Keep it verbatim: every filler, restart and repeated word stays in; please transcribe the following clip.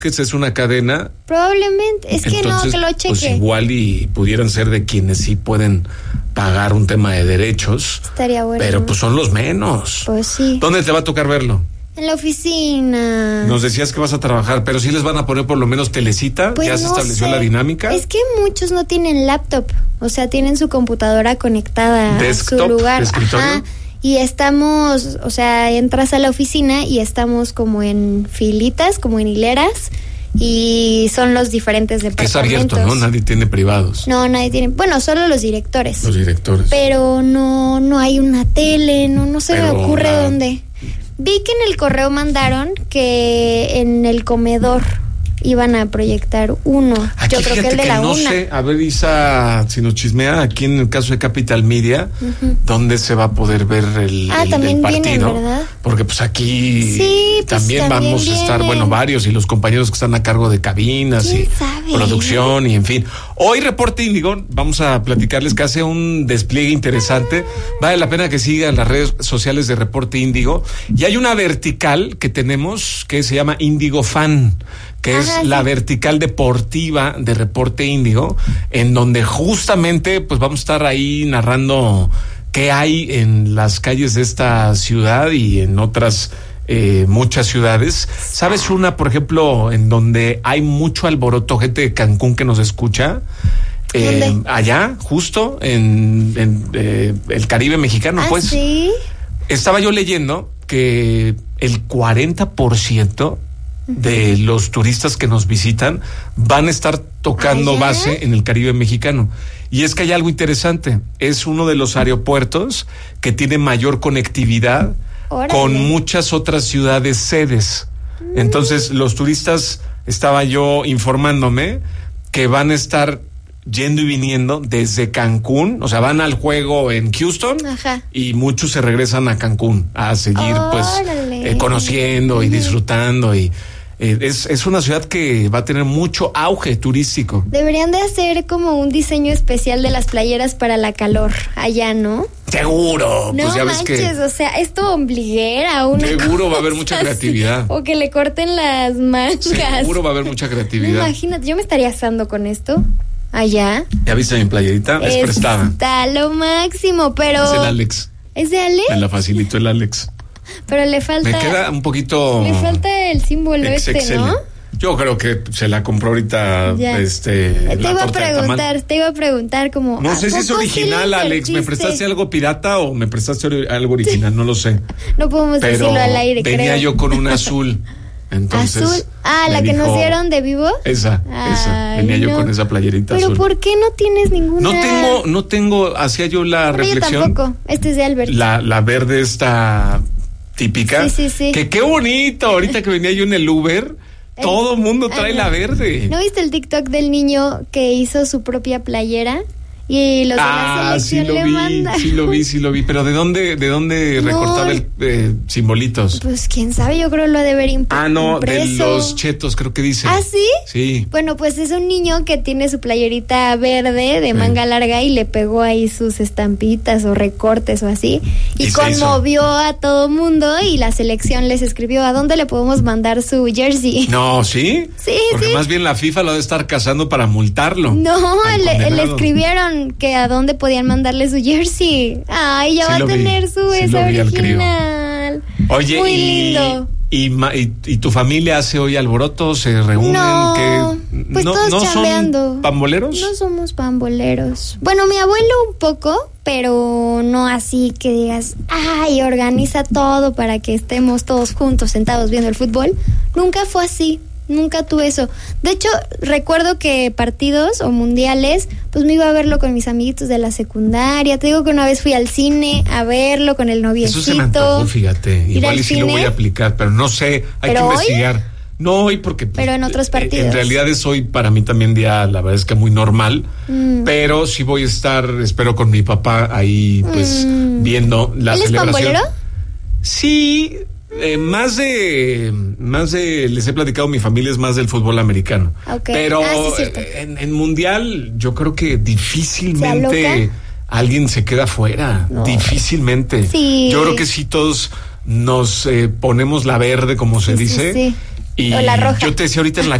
que es una cadena. Probablemente, es que entonces, no, que lo cheque. Pues igual y pudieran ser de quienes sí pueden pagar un tema de derechos. Estaría bueno. Pero pues son los menos. Pues sí. ¿Dónde te va a tocar verlo? En la oficina. Nos decías que vas a trabajar, pero sí les van a poner por lo menos telecita. Pues ¿Ya se no estableció sé. la dinámica? Es que muchos no tienen laptop, o sea, tienen su computadora conectada Desktop, a su lugar. de escritorio. Ajá. Y estamos, o sea, entras a la oficina y estamos como en filitas, como en hileras, y son los diferentes departamentos. Que es abierto, ¿no? Nadie tiene privados. No, nadie tiene, bueno, solo los directores. Los directores. Pero no, no hay una tele, no, no se Pero me ocurre la... dónde. Vi que en el correo mandaron que en el comedor iban a proyectar uno. Aquí, yo creo que el de que la no una. sé, a ver, Isa, si nos chismea, aquí en el caso de Capital Media, uh-huh. ¿dónde se va a poder ver el, ah, el, también el partido? Vienen, ¿verdad? Porque pues aquí sí, pues también, también vamos vienen. a estar, bueno, varios, y los compañeros que están a cargo de cabinas y sabe? producción y en fin. Hoy Reporte Índigo, vamos a platicarles que hace un despliegue interesante. Vale la pena que sigan las redes sociales de Reporte Índigo. Y hay una vertical que tenemos que se llama Índigo Fan, que Ajá, es sí. la vertical deportiva de Reporte Índigo, en donde justamente pues vamos a estar ahí narrando qué hay en las calles de esta ciudad y en otras eh, muchas ciudades. ¿Sabes una, por ejemplo, en donde hay mucho alboroto, gente de Cancún que nos escucha? Eh, allá, justo en, en eh, el Caribe mexicano, ¿Ah, pues. sí? Estaba yo leyendo que el cuarenta por ciento de los turistas que nos visitan van a estar tocando ¿Allá? base en el Caribe mexicano. Y es que hay algo interesante, es uno de los aeropuertos que tiene mayor conectividad Órale. con muchas otras ciudades sedes. Mm. Entonces los turistas, estaba yo informándome, que van a estar yendo y viniendo desde Cancún, o sea, van al juego en Houston Ajá. y muchos se regresan a Cancún a seguir Órale. pues eh, conociendo y disfrutando y eh, es, es una ciudad que va a tener mucho auge turístico. Deberían de hacer como un diseño especial de las playeras para la calor allá, ¿no? Seguro, no pues ya manches, ves que o sea, esto ombliguera una seguro va a haber mucha así, creatividad. O que le corten las mangas. Seguro va a haber mucha creatividad. Imagínate, yo me estaría asando con esto. Allá. ¿Ya viste mi playerita? Es Está prestada. Está lo máximo, pero... Es el Alex. ¿Es de Alex? Me la facilitó el Alex. Pero le falta... Me queda un poquito... Le falta el símbolo X X L. este, ¿no? Yo creo que se la compró ahorita ya. este Te la iba a torta de preguntar, tamal. te iba a preguntar como... No sé si es original, Alex. ¿Me prestaste algo pirata o me prestaste algo original? No lo sé. No podemos Pero decirlo al aire, venía creo. yo con una azul. Entonces, ¿Azul? Ah, la que dijo, nos dieron de vivo. Esa, Ay, esa. Venía yo no. con esa playerita Pero azul. ¿por qué no tienes ninguna? No tengo, no tengo, hacía yo la Pero reflexión. Yo tampoco. Este es de Albert. La, la verde esta típica. Sí, sí, sí. Que qué bonito. Ahorita que venía yo en el Uber, el, todo el mundo trae ah, la verde. ¿No viste el TikTok del niño que hizo su propia playera? Y los ah, de la sí selección lo le vi, mandan. sí lo vi, sí lo vi. Pero ¿de dónde, de dónde no, recortaba el eh, simbolitos? Pues quién sabe, yo creo lo ha de haber imp- Ah, no, impreso. de los chetos, creo que dice. ¿Ah, sí? Sí. Bueno, pues es un niño que tiene su playerita verde de manga sí. larga y le pegó ahí sus estampitas o recortes o así. Y, y conmovió a todo mundo y la selección les escribió ¿a dónde le podemos mandar su jersey? No, ¿sí? Sí, Porque sí. más bien la FIFA lo debe estar cazando para multarlo. No, le, le escribieron que a dónde podían mandarle su jersey. Ay, ya sí va a tener vi. su sí esa original. Oye, muy y, lindo. Y, y, y tu familia hace hoy alboroto, se reúnen, no, que pues no, todos no chambeando. ¿Son pamboleros? No somos pamboleros. Bueno, mi abuelo un poco, pero no así que digas, ay, organiza todo para que estemos todos juntos sentados viendo el fútbol. Nunca fue así. Nunca tuve eso. De hecho, recuerdo que partidos o mundiales, pues me iba a verlo con mis amiguitos de la secundaria. Te digo que una vez fui al cine a verlo con el noviecito. Eso se me antojó, fíjate. Igual y sí lo voy a aplicar, pero no sé, hay ¿Pero que hoy? investigar. No hoy porque... Pues, pero en otros partidos. En realidad es hoy para mí también día, la verdad es que muy normal, mm. pero sí voy a estar, espero con mi papá ahí, pues, mm. viendo la ¿Él celebración. ¿Es pambolero? Sí... Eh, más de, más de, les he platicado, mi familia es más del fútbol americano. Okay. Pero ah, sí, en, en mundial yo creo que difícilmente ¿Se alguien se queda fuera. No. Difícilmente. Sí. Yo creo que sí todos nos eh, ponemos la verde, como se sí, dice. Sí, sí. Y o la roja. yo te decía ahorita en la